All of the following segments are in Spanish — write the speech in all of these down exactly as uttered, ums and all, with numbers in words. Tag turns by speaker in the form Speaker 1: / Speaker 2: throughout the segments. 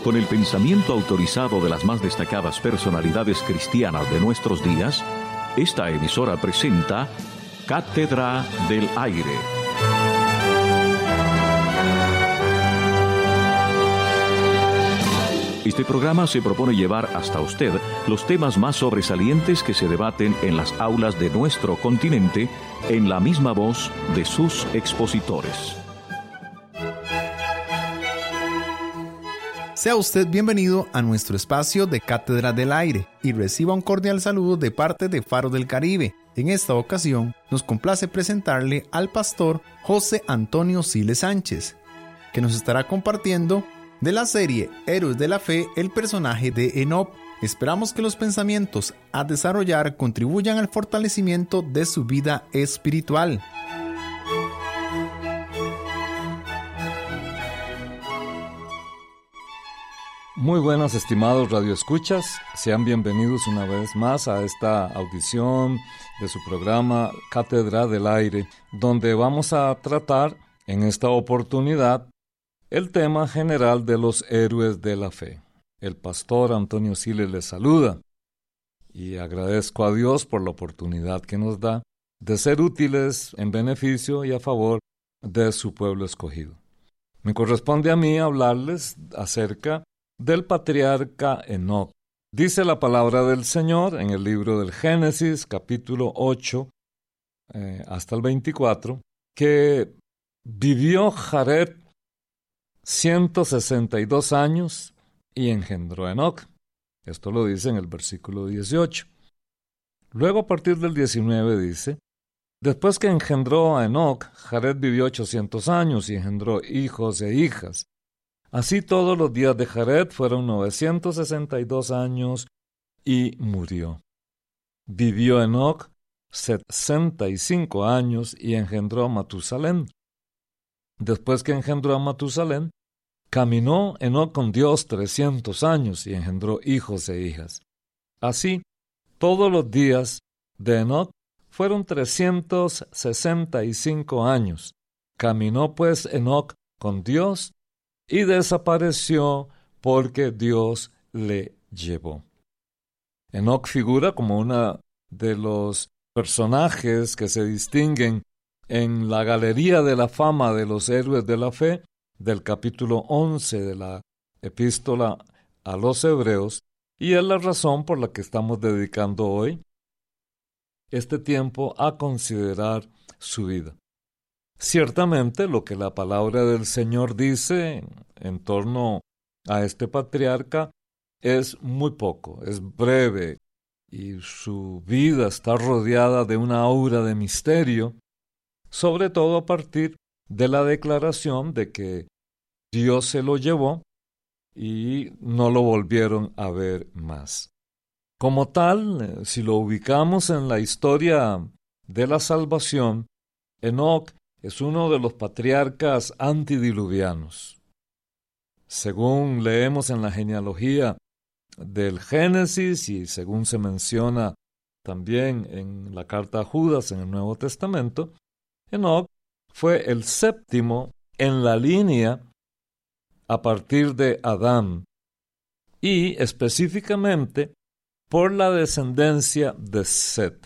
Speaker 1: Con el pensamiento autorizado de las más destacadas personalidades cristianas de nuestros días, esta emisora presenta Cátedra del Aire. Este programa se propone llevar hasta usted los temas más sobresalientes que se debaten en las aulas de nuestro continente en la misma voz de sus expositores.
Speaker 2: Sea usted bienvenido a nuestro espacio de Cátedra del Aire y reciba un cordial saludo de parte de Faro del Caribe. En esta ocasión nos complace presentarle al pastor José Antonio Siles Sánchez, que nos estará compartiendo de la serie Héroes de la Fe, el personaje de Enoc. Esperamos que los pensamientos a desarrollar contribuyan al fortalecimiento de su vida espiritual.
Speaker 3: Muy buenas, estimados radioescuchas, sean bienvenidos una vez más a esta audición de su programa Cátedra del Aire, donde vamos a tratar en esta oportunidad el tema general de los héroes de la fe. El pastor Antonio Siles les saluda y agradezco a Dios por la oportunidad que nos da de ser útiles en beneficio y a favor de su pueblo escogido. Me corresponde a mí hablarles acerca del patriarca Enoc. Dice la palabra del Señor en el libro del Génesis, capítulo ocho, eh, hasta el veinticuatro, que vivió Jared ciento sesenta y dos años y engendró a Enoc. Esto lo dice en el versículo dieciocho. Luego, a partir del diecinueve, dice: después que engendró a Enoc, Jared vivió ochocientos años y engendró hijos e hijas. Así todos los días de Jared fueron novecientos sesenta y dos años y murió. Vivió Enoc sesenta y cinco años y engendró a Matusalén. Después que engendró a Matusalén, caminó Enoc con Dios trescientos años y engendró hijos e hijas. Así, todos los días de Enoc fueron trescientos sesenta y cinco años. Caminó pues Enoc con Dios y desapareció porque Dios le llevó. Enoc figura como uno de los personajes que se distinguen en la galería de la fama de los héroes de la fe del capítulo once de la epístola a los Hebreos, y es la razón por la que estamos dedicando hoy este tiempo a considerar su vida. Ciertamente lo que la palabra del Señor dice en torno a este patriarca es muy poco, es breve, y su vida está rodeada de una aura de misterio, sobre todo a partir de la declaración de que Dios se lo llevó y no lo volvieron a ver más. Como tal, si lo ubicamos en la historia de la salvación, Enoc es uno de los patriarcas antidiluvianos. Según leemos en la genealogía del Génesis y según se menciona también en la carta a Judas en el Nuevo Testamento, Enoc fue el séptimo en la línea a partir de Adán y específicamente por la descendencia de Set.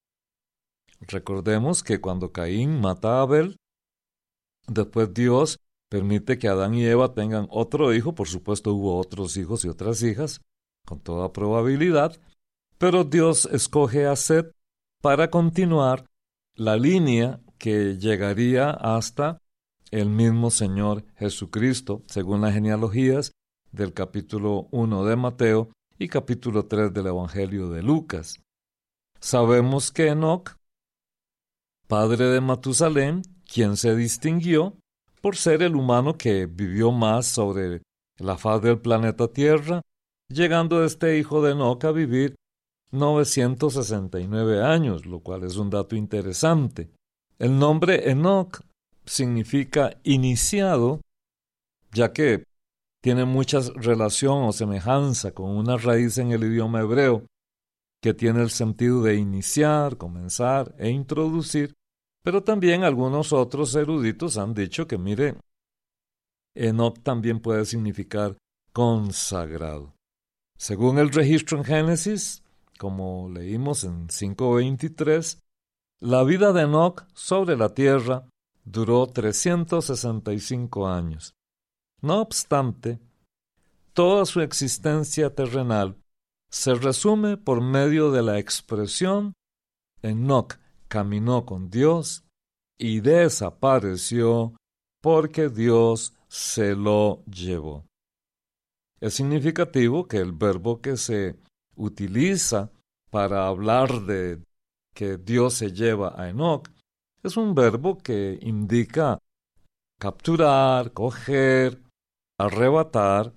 Speaker 3: Recordemos que cuando Caín mata a Abel, después Dios permite que Adán y Eva tengan otro hijo. Por supuesto hubo otros hijos y otras hijas, con toda probabilidad, pero Dios escoge a Set para continuar la línea que llegaría hasta el mismo Señor Jesucristo, según las genealogías del capítulo uno de Mateo y capítulo tres del Evangelio de Lucas. Sabemos que Enoc, padre de Matusalén, quien se distinguió por ser el humano que vivió más sobre la faz del planeta Tierra, llegando este hijo de Enoc a vivir novecientos sesenta y nueve años, lo cual es un dato interesante. El nombre Enoc significa iniciado, ya que tiene mucha relación o semejanza con una raíz en el idioma hebreo que tiene el sentido de iniciar, comenzar e introducir, pero también algunos otros eruditos han dicho que, mire, Enoc también puede significar consagrado. Según el registro en Génesis, como leímos en cinco veintitrés, la vida de Enoc sobre la tierra duró trescientos sesenta y cinco años. No obstante, toda su existencia terrenal se resume por medio de la expresión Enoc caminó con Dios y desapareció porque Dios se lo llevó. Es significativo que el verbo que se utiliza para hablar de que Dios se lleva a Enoc es un verbo que indica capturar, coger, arrebatar,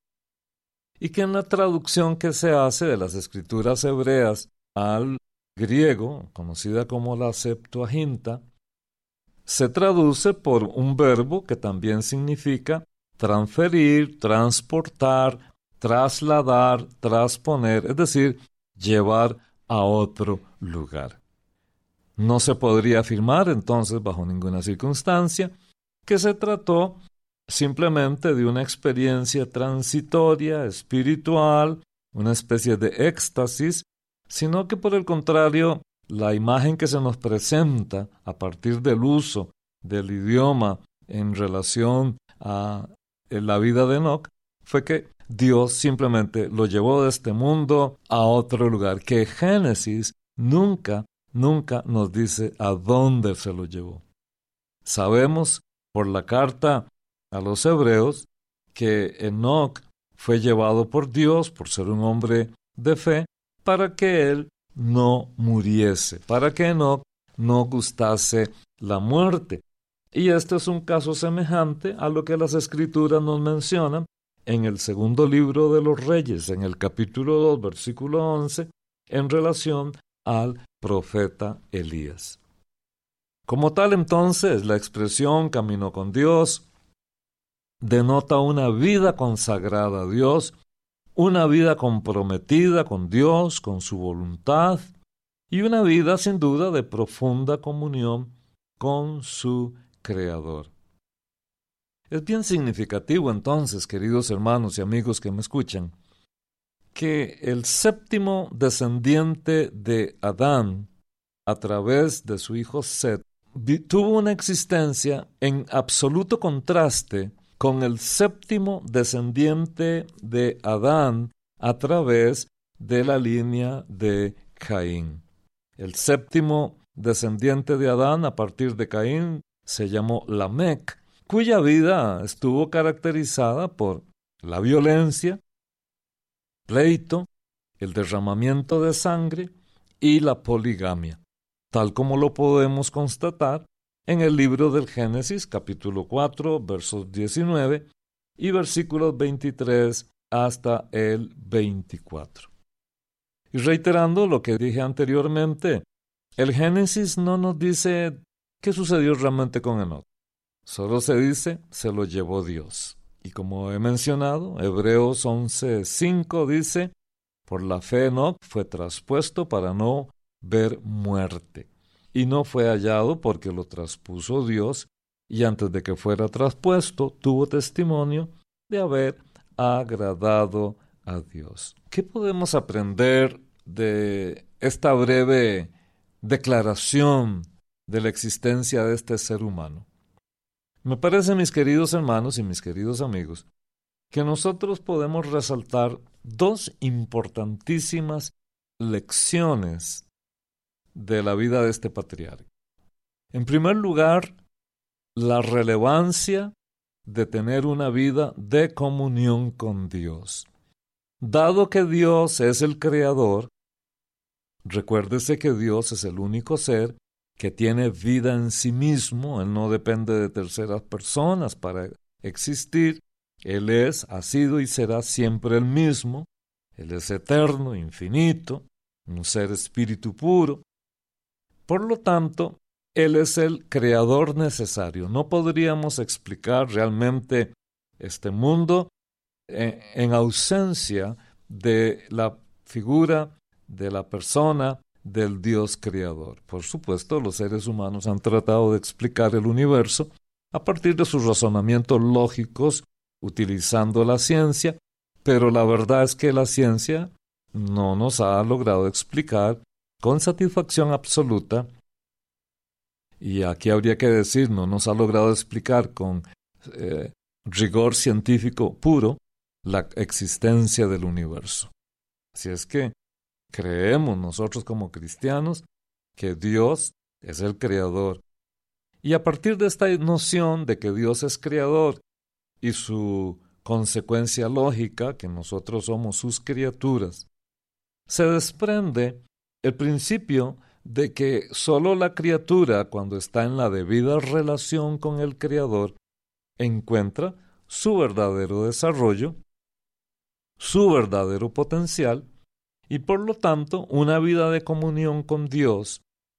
Speaker 3: y que en la traducción que se hace de las escrituras hebreas al griego, conocida como la Septuaginta, se traduce por un verbo que también significa transferir, transportar, trasladar, trasponer, es decir, llevar a otro lugar. No se podría afirmar entonces bajo ninguna circunstancia que se trató simplemente de una experiencia transitoria, espiritual, una especie de éxtasis, sino que por el contrario, la imagen que se nos presenta a partir del uso del idioma en relación a la vida de Enoc fue que Dios simplemente lo llevó de este mundo a otro lugar, que Génesis nunca, nunca nos dice a dónde se lo llevó. Sabemos por la carta a los hebreos que Enoc fue llevado por Dios por ser un hombre de fe para que él no muriese, para que Enoc no gustase la muerte. Y este es un caso semejante a lo que las Escrituras nos mencionan en el segundo libro de los Reyes, en el capítulo dos, versículo once, en relación al profeta Elías. Como tal, entonces, la expresión caminó con Dios denota una vida consagrada a Dios, una vida comprometida con Dios, con su voluntad, y una vida sin duda de profunda comunión con su Creador. Es bien significativo entonces, queridos hermanos y amigos que me escuchan, que el séptimo descendiente de Adán, a través de su hijo Set, tuvo una existencia en absoluto contraste con el séptimo descendiente de Adán a través de la línea de Caín. El séptimo descendiente de Adán a partir de Caín se llamó Lamec, cuya vida estuvo caracterizada por la violencia, pleito, el derramamiento de sangre y la poligamia, tal como lo podemos constatar en el libro del Génesis, capítulo cuatro, versos diecinueve y versículos veintitrés hasta el veinticuatro. Y reiterando lo que dije anteriormente, el Génesis no nos dice qué sucedió realmente con Enoc. Solo se dice, se lo llevó Dios. Y como he mencionado, Hebreos once cinco dice, por la fe Enoc fue traspuesto para no ver muerte. Y no fue hallado porque lo traspuso Dios, y antes de que fuera traspuesto, tuvo testimonio de haber agradado a Dios. ¿Qué podemos aprender de esta breve declaración de la existencia de este ser humano? Me parece, mis queridos hermanos y mis queridos amigos, que nosotros podemos resaltar dos importantísimas lecciones de la vida de este patriarca. En primer lugar, la relevancia de tener una vida de comunión con Dios. Dado que Dios es el creador, recuérdese que Dios es el único ser que tiene vida en sí mismo. Él no depende de terceras personas para existir. Él es, ha sido y será siempre el mismo. Él es eterno, infinito, un ser espíritu puro. Por lo tanto, Él es el creador necesario. No podríamos explicar realmente este mundo en, en ausencia de la figura de la persona del Dios creador. Por supuesto, los seres humanos han tratado de explicar el universo a partir de sus razonamientos lógicos, utilizando la ciencia, pero la verdad es que la ciencia no nos ha logrado explicar con satisfacción absoluta, y aquí habría que decir, no nos ha logrado explicar con eh, rigor científico puro la existencia del universo. Así es que creemos nosotros como cristianos que Dios es el creador. Y a partir de esta noción de que Dios es creador y su consecuencia lógica, que nosotros somos sus criaturas, se desprende el principio de que sólo la criatura, cuando está en la debida relación con el Creador, encuentra su verdadero desarrollo, su verdadero potencial, y por lo tanto una vida de comunión con Dios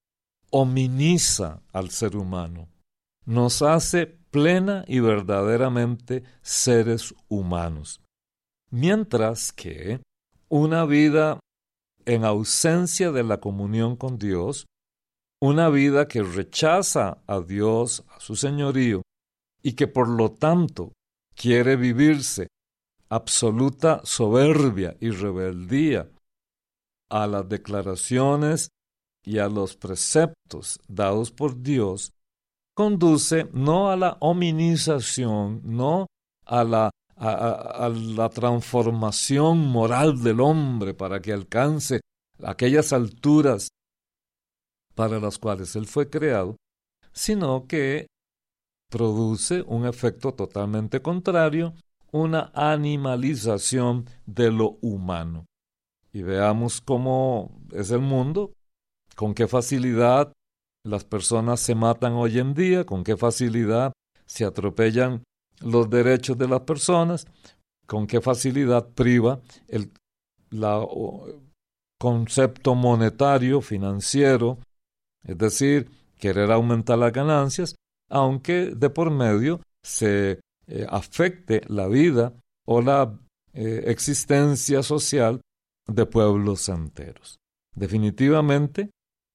Speaker 3: hominiza al ser humano, nos hace plena y verdaderamente seres humanos. Mientras que una vida en ausencia de la comunión con Dios, una vida que rechaza a Dios, a su señorío, y que por lo tanto quiere vivirse absoluta soberbia y rebeldía a las declaraciones y a los preceptos dados por Dios, conduce no a la hominización, no a la, a, a, a la transformación moral del hombre para que alcance aquellas alturas para las cuales él fue creado, sino que produce un efecto totalmente contrario, una animalización de lo humano. Y veamos cómo es el mundo, con qué facilidad las personas se matan hoy en día, con qué facilidad se atropellan los derechos de las personas, con qué facilidad priva el la, o, concepto monetario, financiero, es decir, querer aumentar las ganancias, aunque de por medio se eh, afecte la vida o la eh, existencia social de pueblos enteros. Definitivamente,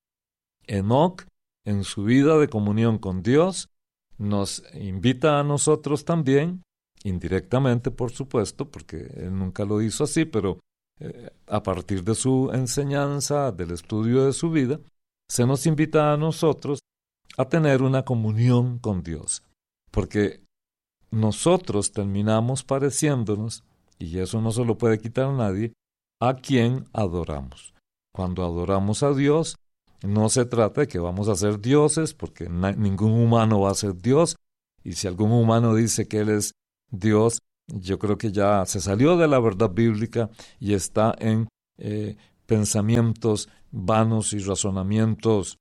Speaker 3: Enoc, en su vida de comunión con Dios, nos invita a nosotros también, indirectamente por supuesto, porque él nunca lo hizo así, pero eh, a partir de su enseñanza, del estudio de su vida, se nos invita a nosotros a tener una comunión con Dios, porque nosotros terminamos pareciéndonos, y eso no se lo puede quitar nadie, a quien adoramos. Cuando adoramos a Dios, no se trata de que vamos a ser dioses, porque na- ningún humano va a ser Dios, y si algún humano dice que él es Dios, yo creo que ya se salió de la verdad bíblica y está en eh, pensamientos vanos y razonamientos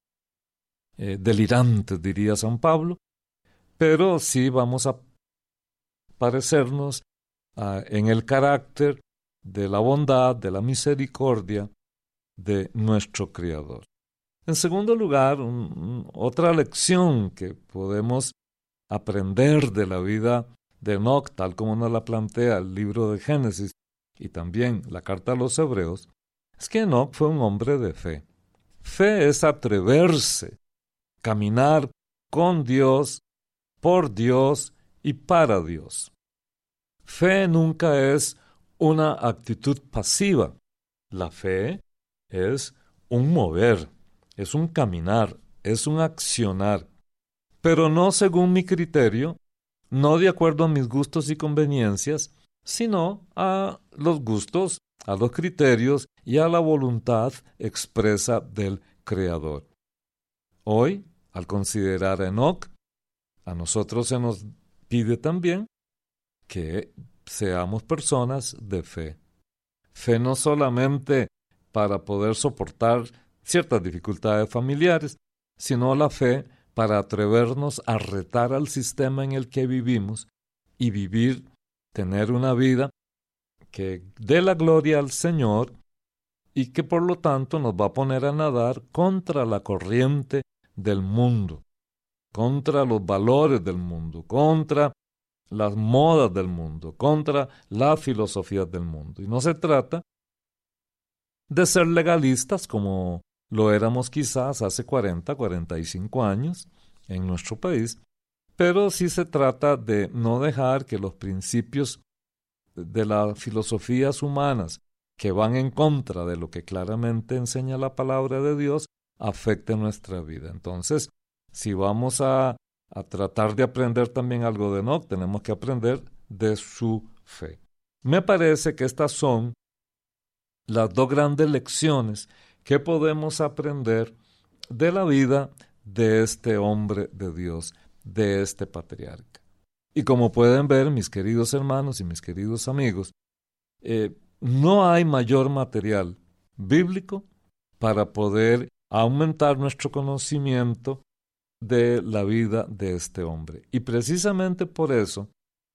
Speaker 3: eh, delirantes, diría San Pablo, pero sí vamos a parecernos uh, en el carácter de la bondad, de la misericordia de nuestro Creador. En segundo lugar, un, otra lección que podemos aprender de la vida de Enoc, tal como nos la plantea el libro de Génesis y también la carta a los Hebreos, es que Enoc fue un hombre de fe. Fe es atreverse, caminar con Dios, por Dios y para Dios. Fe nunca es una actitud pasiva. La fe es un mover, es un caminar, es un accionar, pero no según mi criterio, no de acuerdo a mis gustos y conveniencias, sino a los gustos, a los criterios y a la voluntad expresa del Creador. Hoy, al considerar a Enoc, a nosotros se nos pide también que seamos personas de fe. Fe no solamente para poder soportar ciertas dificultades familiares, sino la fe para atrevernos a retar al sistema en el que vivimos y vivir, tener una vida que dé la gloria al Señor y que por lo tanto nos va a poner a nadar contra la corriente del mundo, contra los valores del mundo, contra las modas del mundo, contra la filosofía del mundo. Y no se trata de ser legalistas como lo éramos quizás hace cuarenta, cuarenta y cinco años en nuestro país, pero sí se trata de no dejar que los principios de las filosofías humanas que van en contra de lo que claramente enseña la palabra de Dios, afecte nuestra vida. Entonces, si vamos a, a tratar de aprender también algo de Enoc, tenemos que aprender de su fe. Me parece que estas son las dos grandes lecciones que podemos aprender de la vida de este hombre de Dios, de este patriarca. Y como pueden ver, mis queridos hermanos y mis queridos amigos, eh, no hay mayor material bíblico para poder aumentar nuestro conocimiento de la vida de este hombre. Y precisamente por eso,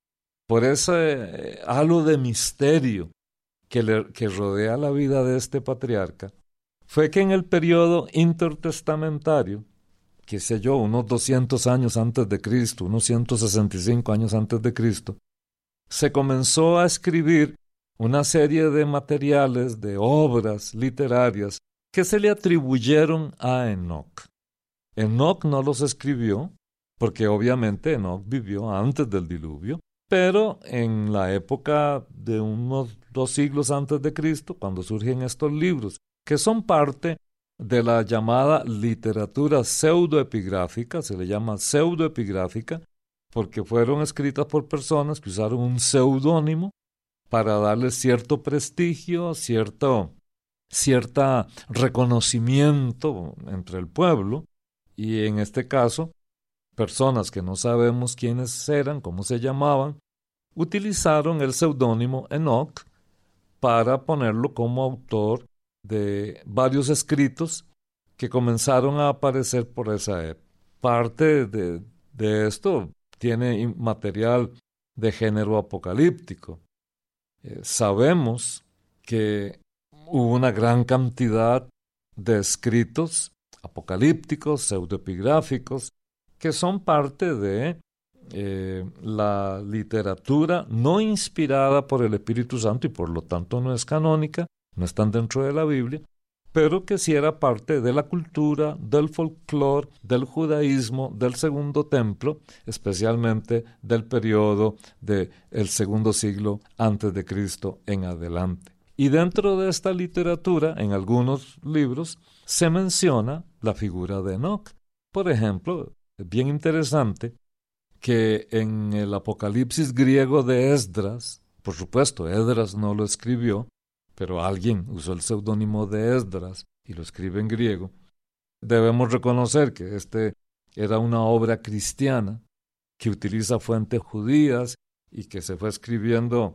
Speaker 3: por ese halo de misterio que, le, que rodea la vida de este patriarca, fue que en el periodo intertestamentario, qué sé yo, unos doscientos años antes de Cristo, unos ciento sesenta y cinco años antes de Cristo, se comenzó a escribir una serie de materiales, de obras literarias que se le atribuyeron a Enoc. Enoc no los escribió, porque obviamente Enoc vivió antes del diluvio, pero en la época de unos dos siglos antes de Cristo, cuando surgen estos libros, que son parte de la llamada literatura pseudoepigráfica, se le llama pseudoepigráfica, porque fueron escritas por personas que usaron un seudónimo para darle cierto prestigio, cierto, cierta reconocimiento entre el pueblo, y en este caso, personas que no sabemos quiénes eran, cómo se llamaban, utilizaron el seudónimo Enoc para ponerlo como autor de varios escritos que comenzaron a aparecer por esa época. Parte de, de esto tiene material de género apocalíptico. Eh, sabemos que hubo una gran cantidad de escritos apocalípticos, pseudoepigráficos, que son parte de eh, la literatura no inspirada por el Espíritu Santo y por lo tanto no es canónica, no están dentro de la Biblia, pero que sí era parte de la cultura, del folclore, del judaísmo, del segundo templo, especialmente del periodo del segundo siglo antes de Cristo en adelante. Y dentro de esta literatura, en algunos libros, se menciona la figura de Enoc. Por ejemplo, es bien interesante que en el Apocalipsis griego de Esdras, por supuesto, Esdras no lo escribió, pero alguien usó el seudónimo de Esdras y lo escribe en griego, debemos reconocer que este era una obra cristiana que utiliza fuentes judías y que se fue escribiendo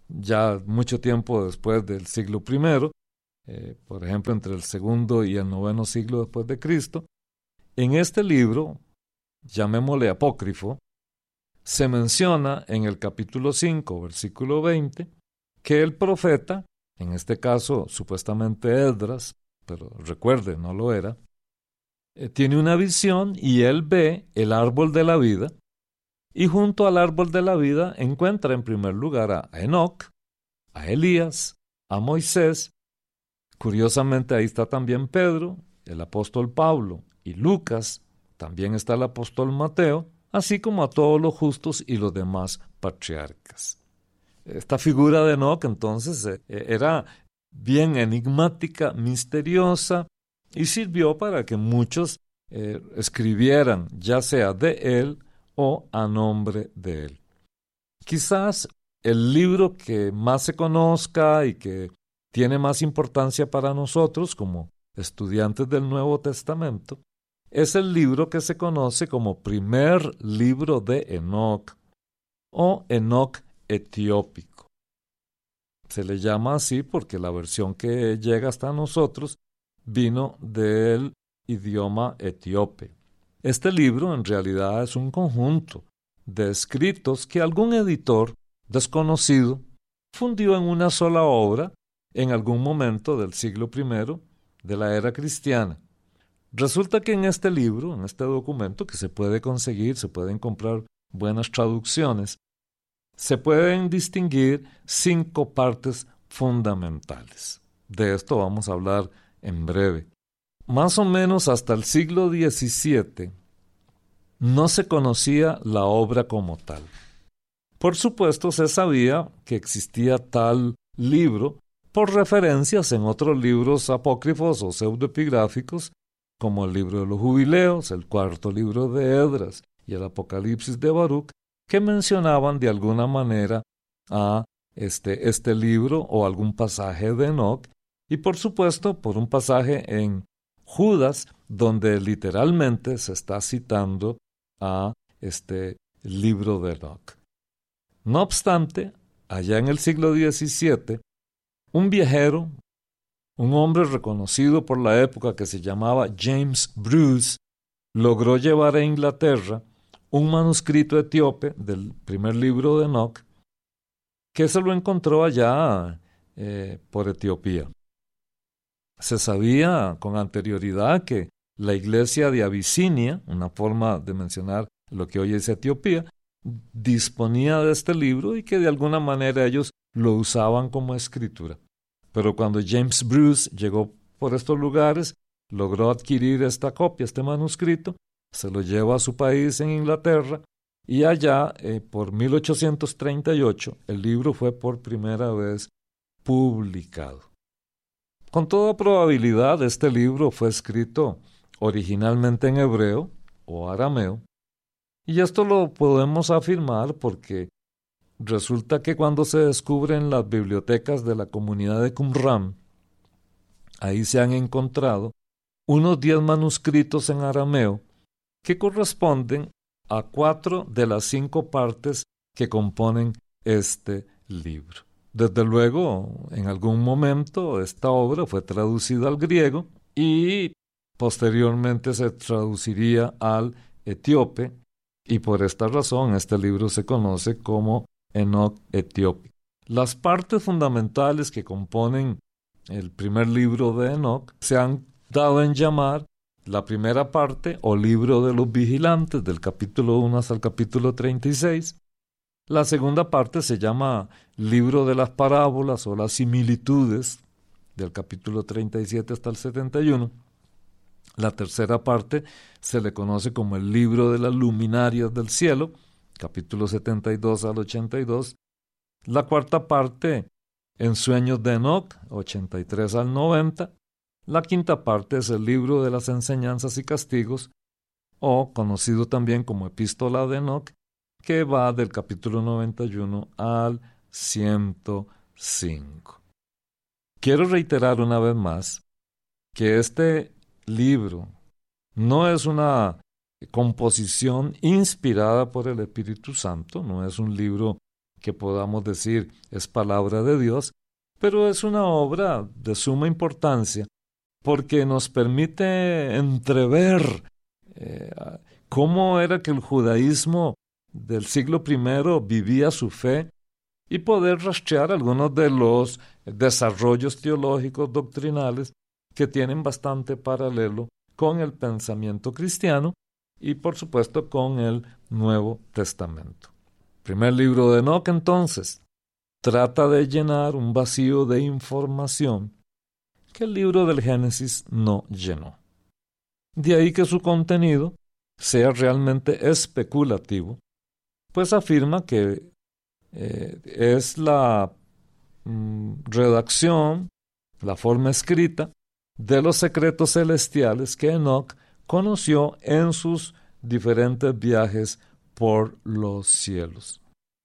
Speaker 3: ya mucho tiempo después del siglo primero, eh, por ejemplo, entre el segundo y el noveno siglo después de Cristo. En este libro, llamémosle apócrifo, se menciona en el capítulo cinco, versículo veinte, que el profeta, en este caso supuestamente Esdras, pero recuerde, no lo era, eh, tiene una visión y él ve el árbol de la vida, y junto al árbol de la vida encuentra en primer lugar a Enoc, a Elías, a Moisés. Curiosamente ahí está también Pedro, el apóstol Pablo y Lucas, también está el apóstol Mateo, así como a todos los justos y los demás patriarcas. Esta figura de Enoc entonces eh, era bien enigmática, misteriosa, y sirvió para que muchos eh, escribieran, ya sea de él o a nombre de él. Quizás el libro que más se conozca y que tiene más importancia para nosotros como estudiantes del Nuevo Testamento es el libro que se conoce como primer libro de Enoc o Enoc etiópico. Se le llama así porque la versión que llega hasta nosotros vino del idioma etíope. Este libro en realidad es un conjunto de escritos que algún editor desconocido fundió en una sola obra en algún momento del siglo primero de la era cristiana. Resulta que en este libro, en este documento que se puede conseguir, se pueden comprar buenas traducciones, se pueden distinguir cinco partes fundamentales. De esto vamos a hablar en breve. Más o menos hasta el siglo diecisiete no se conocía la obra como tal. Por supuesto, se sabía que existía tal libro por referencias en otros libros apócrifos o pseudoepigráficos, como el libro de los Jubileos, el cuarto libro de Esdras y el Apocalipsis de Baruch, que mencionaban de alguna manera a este, este libro o algún pasaje de Enoc, y por supuesto por un pasaje en Judas, donde literalmente se está citando a este libro de Enoc. No obstante, allá en el siglo diecisiete, un viajero, un hombre reconocido por la época que se llamaba James Bruce, logró llevar a Inglaterra un manuscrito etíope del primer libro de Enoc, que se lo encontró allá eh, por Etiopía. Se sabía con anterioridad que la iglesia de Abisinia, una forma de mencionar lo que hoy es Etiopía, disponía de este libro y que de alguna manera ellos lo usaban como escritura. Pero cuando James Bruce llegó por estos lugares, logró adquirir esta copia, este manuscrito, se lo lleva a su país en Inglaterra y allá, eh, por mil ochocientos treinta y ocho, el libro fue por primera vez publicado. Con toda probabilidad, este libro fue escrito originalmente en hebreo o arameo, y esto lo podemos afirmar porque resulta que cuando se descubren las bibliotecas de la comunidad de Qumran, ahí se han encontrado unos diez manuscritos en arameo que corresponden a cuatro de las cinco partes que componen este libro. Desde luego, en algún momento esta obra fue traducida al griego y posteriormente se traduciría al etíope, y por esta razón este libro se conoce como Enoc etíope. Las partes fundamentales que componen el primer libro de Enoc se han dado en llamar la primera parte o libro de los vigilantes, del capítulo uno hasta el capítulo treinta y seis. La segunda parte se llama libro de las parábolas o las similitudes, del capítulo treinta y siete hasta el setenta y uno. La tercera parte se le conoce como el libro de las luminarias del cielo, capítulo setenta y dos al ochenta y dos. La cuarta parte, en sueños de Enoc, ochenta y tres al noventa. La quinta parte es el libro de las enseñanzas y castigos, o conocido también como epístola de Enoc, que va del capítulo noventa y uno al ciento cinco. Quiero reiterar una vez más que este libro no es una composición inspirada por el Espíritu Santo, no es un libro que podamos decir es palabra de Dios, pero es una obra de suma importancia porque nos permite entrever eh, cómo era que el judaísmo del siglo primero vivía su fe y poder rastrear algunos de los desarrollos teológicos doctrinales que tienen bastante paralelo con el pensamiento cristiano y por supuesto con el Nuevo Testamento. El primer libro de Enoc, entonces, trata de llenar un vacío de información que el libro del Génesis no llenó. De ahí que su contenido sea realmente especulativo, pues afirma que eh, es la mm, redacción, la forma escrita de los secretos celestiales que Enoc conoció en sus diferentes viajes por los cielos.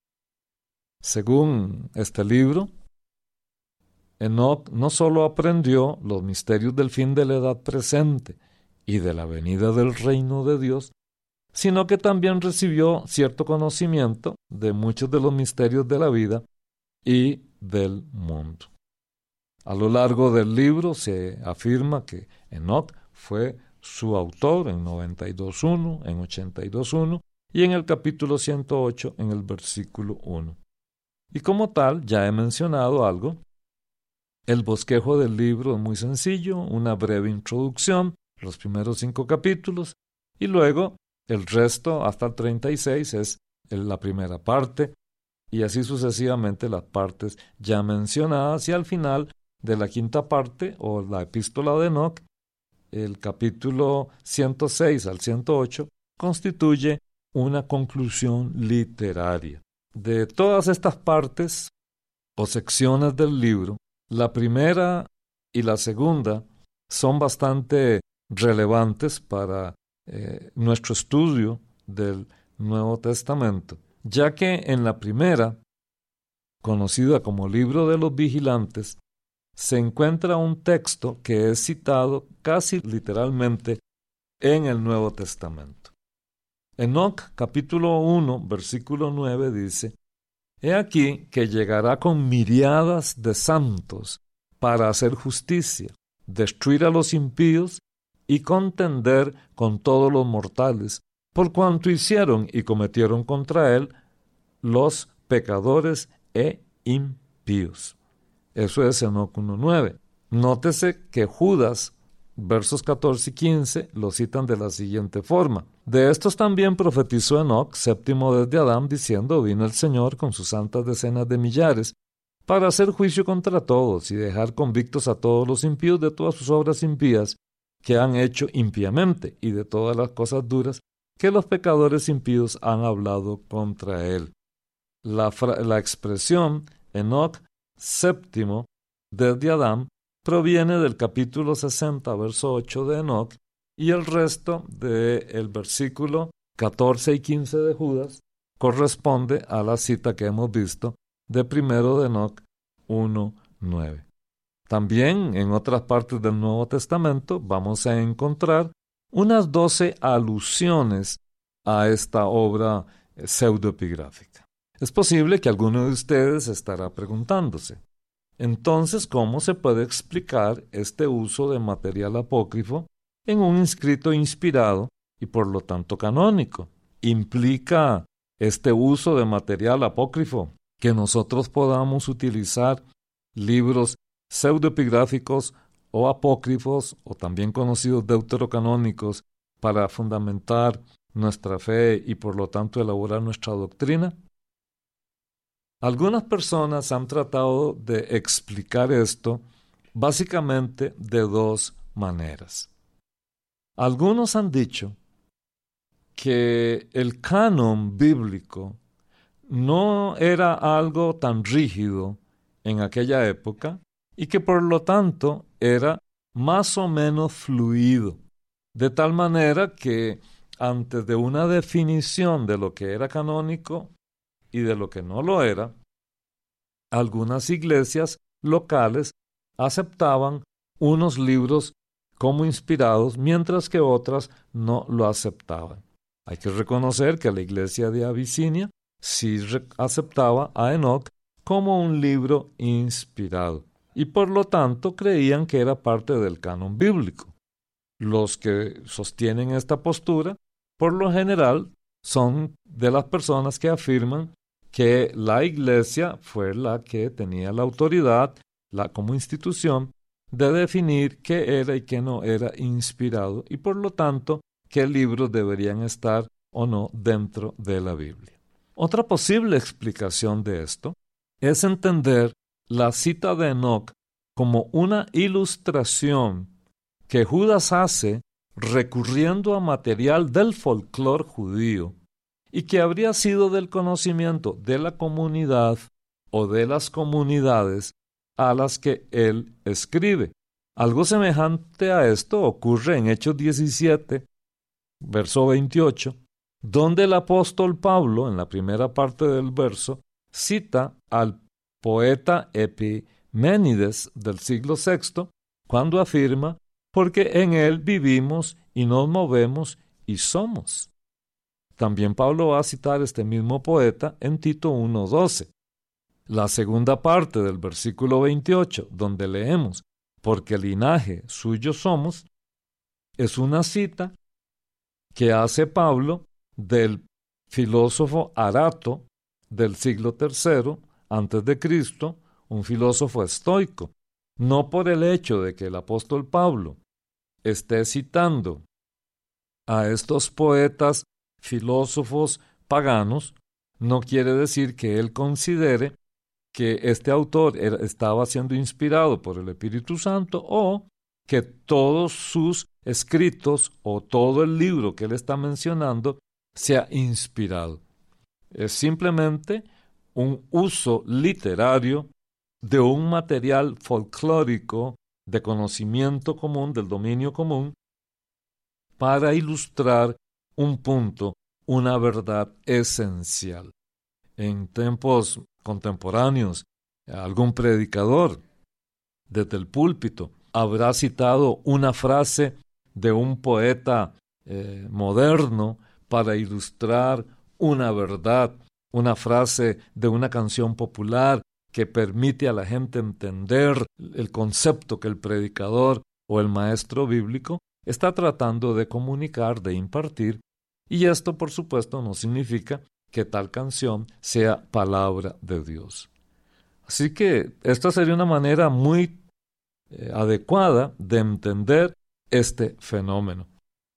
Speaker 3: Según este libro, Enoc no solo aprendió los misterios del fin de la edad presente y de la venida del reino de Dios, sino que también recibió cierto conocimiento de muchos de los misterios de la vida y del mundo. A lo largo del libro se afirma que Enoc fue su autor en noventa y dos punto uno, en ochenta y dos punto uno y en el capítulo ciento ocho en el versículo uno. Y como tal, ya he mencionado algo. El bosquejo del libro es muy sencillo, una breve introducción, los primeros cinco capítulos, y luego el resto hasta el treinta y seis es la primera parte, y así sucesivamente las partes ya mencionadas, y al final de la quinta parte, o la epístola de Enoc, el capítulo ciento seis al ciento ocho, constituye una conclusión literaria. de todas estas partes o secciones del libro, la primera y la segunda son bastante relevantes para eh, nuestro estudio del Nuevo Testamento, ya que en la primera, conocida como Libro de los Vigilantes, se encuentra un texto que es citado casi literalmente en el Nuevo Testamento. Enoc, capítulo uno, versículo nueve, dice: He aquí que llegará con miriadas de santos para hacer justicia, destruir a los impíos y contender con todos los mortales, por cuanto hicieron y cometieron contra él los pecadores e impíos. Eso es Enoc uno nueve. Nótese que Judas, versos catorce y quince, lo citan de la siguiente forma: De estos también profetizó Enoc, séptimo desde Adán, diciendo: Vino el Señor con sus santas decenas de millares, para hacer juicio contra todos y dejar convictos a todos los impíos de todas sus obras impías que han hecho impíamente, y de todas las cosas duras que los pecadores impíos han hablado contra él. La, fra- la expresión Enoc séptimo desde Adán proviene del capítulo sesenta, verso ocho de Enoc, y el resto del versículo catorce y quince de Judas corresponde a la cita que hemos visto de primero de Enoc uno nueve. También en otras partes del Nuevo Testamento vamos a encontrar unas doce alusiones a esta obra pseudoepigráfica. Es posible que alguno de ustedes estará preguntándose: entonces, ¿cómo se puede explicar este uso de material apócrifo en un escrito inspirado y por lo tanto canónico? ¿Implica este uso de material apócrifo que nosotros podamos utilizar libros pseudoepigráficos o apócrifos, o también conocidos deuterocanónicos, para fundamentar nuestra fe y por lo tanto elaborar nuestra doctrina? Algunas personas han tratado de explicar esto básicamente de dos maneras. Algunos han dicho que el canon bíblico no era algo tan rígido en aquella época y que por lo tanto era más o menos fluido, de tal manera que antes de una definición de lo que era canónico y de lo que no lo era, algunas iglesias locales aceptaban unos libros como inspirados, mientras que otras no lo aceptaban. Hay que reconocer que la iglesia de Abisinia sí aceptaba a Enoc como un libro inspirado, y por lo tanto creían que era parte del canon bíblico. Los que sostienen esta postura, por lo general, son de las personas que afirman que la iglesia fue la que tenía la autoridad, la, como institución, de definir qué era y qué no era inspirado, y por lo tanto, qué libros deberían estar o no dentro de la Biblia. Otra posible explicación de esto es entender la cita de Enoc como una ilustración que Judas hace recurriendo a material del folclore judío y que habría sido del conocimiento de la comunidad o de las comunidades a las que él escribe. Algo semejante a esto ocurre en Hechos diecisiete, verso veintiocho, donde el apóstol Pablo, en la primera parte del verso, cita al poeta Epiménides del siglo sexto, cuando afirma: porque en él vivimos y nos movemos y somos. También Pablo va a citar este mismo poeta en Tito uno doce. La segunda parte del versículo veintiocho, donde leemos: porque linaje suyo somos, es una cita que hace Pablo del filósofo Arato del siglo tercero antes de Cristo, un filósofo estoico. No por el hecho de que el apóstol Pablo esté citando a estos poetas filósofos paganos, no quiere decir que él considere que este autor era, estaba siendo inspirado por el Espíritu Santo, o que todos sus escritos o todo el libro que él está mencionando sea inspirado. Es simplemente un uso literario de un material folclórico de conocimiento común, del dominio común, para ilustrar un punto, una verdad esencial. En tiempos contemporáneos, algún predicador desde el púlpito habrá citado una frase de un poeta eh, moderno para ilustrar una verdad, una frase de una canción popular que permite a la gente entender el concepto que el predicador o el maestro bíblico está tratando de comunicar, de impartir, y esto por supuesto no significa que tal canción sea palabra de Dios. Así que esta sería una manera muy eh, adecuada de entender este fenómeno.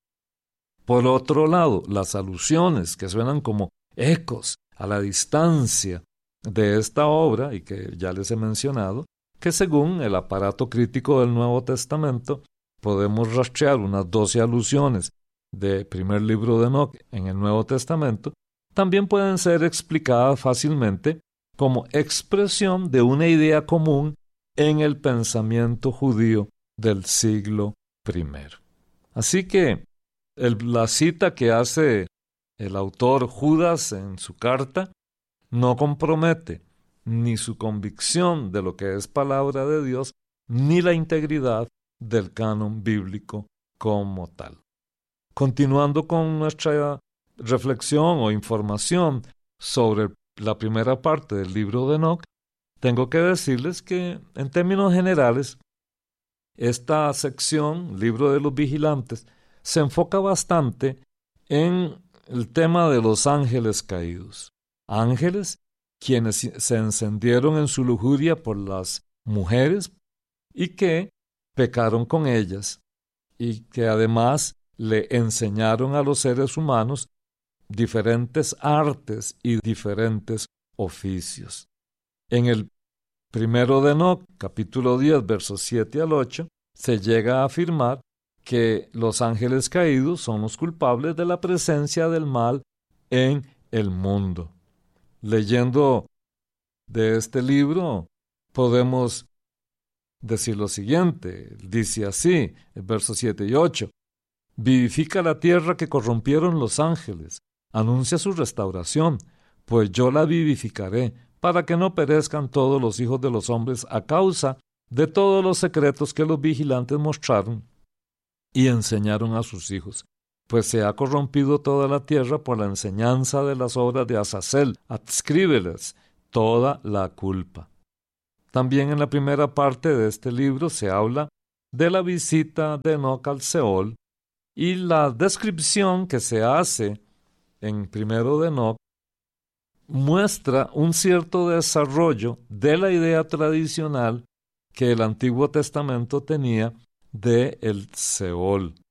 Speaker 3: Por otro lado, las alusiones que suenan como ecos a la distancia de esta obra, y que ya les he mencionado, que según el aparato crítico del Nuevo Testamento podemos rastrear unas doce alusiones del primer libro de Enoc en el Nuevo Testamento, también pueden ser explicadas fácilmente como expresión de una idea común en el pensamiento judío del siglo primero. Así que el, la cita que hace el autor Judas en su carta no compromete ni su convicción de lo que es palabra de Dios, ni la integridad del canon bíblico como tal. Continuando con nuestra reflexión o información sobre la primera parte del libro de Enoc, tengo que decirles que, en términos generales, esta sección, Libro de los Vigilantes, se enfoca bastante en el tema de los ángeles caídos. Ángeles quienes se encendieron en su lujuria por las mujeres y que pecaron con ellas, y que además le enseñaron a los seres humanos diferentes artes y diferentes oficios. En el primero de Enoc, capítulo diez, versos siete al ocho, se llega a afirmar que los ángeles caídos son los culpables de la presencia del mal en el mundo. Leyendo de este libro, podemos decir lo siguiente. Dice así, el verso siete y ocho. Vivifica la tierra que corrompieron los ángeles. Anuncia su restauración, pues yo la vivificaré, para que no perezcan todos los hijos de los hombres a causa de todos los secretos que los vigilantes mostraron y enseñaron a sus hijos. Pues se ha corrompido toda la tierra por la enseñanza de las obras de Azazel. Adscríbeles toda la culpa. También en la primera parte de este libro se habla de la visita de Enoc al Seol, y la descripción que se hace en primero de Enoc muestra un cierto desarrollo de la idea tradicional que el Antiguo Testamento tenía de el Seol.